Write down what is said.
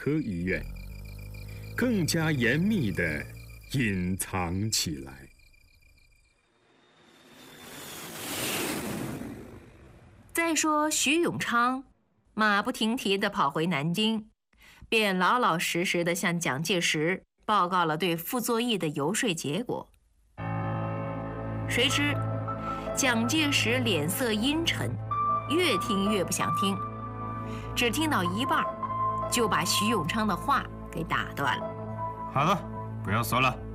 科医院，更加严密地隐藏起来。 再说徐永昌，马不停蹄地跑回南京，便老老实实地向蒋介石报告了对傅作义的游说结果。谁知蒋介石脸色阴沉，越听越不想听，只听到一半，就把徐永昌的话给打断了。 好了，不要说了。